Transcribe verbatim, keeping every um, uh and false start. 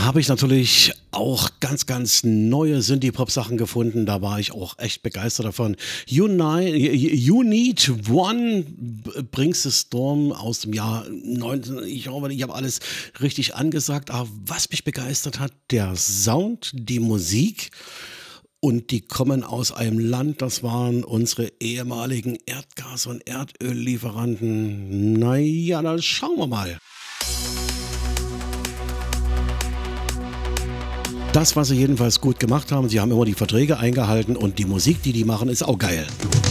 habe ich natürlich auch ganz, ganz neue Synthie-Pop-Sachen gefunden. Da war ich auch echt begeistert davon. You, Ni- you Need One, B- Brings the Storm aus dem Jahr neunzehn. Ich hoffe, ich habe alles richtig angesagt. Aber was mich begeistert hat, der Sound, die Musik. Und die kommen aus einem Land, das waren unsere ehemaligen Erdgas- und Erdöllieferanten. Naja, dann schauen wir mal. Das, was sie jedenfalls gut gemacht haben, sie haben immer die Verträge eingehalten und die Musik, die die machen, ist auch geil.